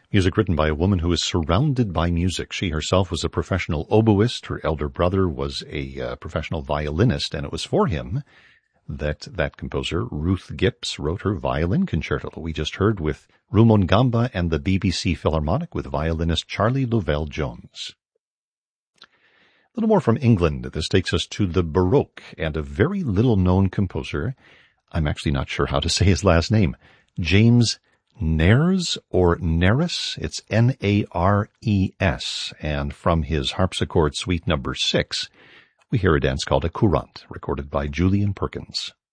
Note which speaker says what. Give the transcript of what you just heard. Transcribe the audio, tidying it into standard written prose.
Speaker 1: Music written by a woman who is surrounded by music. She herself was a professional oboist. Her elder brother was a professional violinist, and it was for him that composer, Ruth Gips, wrote her violin concerto that we just heard with Rumongamba and the BBC Philharmonic with violinist Charlie Lovell-Jones. A little more from England. This takes us to the Baroque and a very little-known composer. I'm actually not sure how to say his last name. James Nares or Nares. It's Nares. And from his harpsichord suite number 6, we hear a dance called a courante, recorded by Julian Perkins.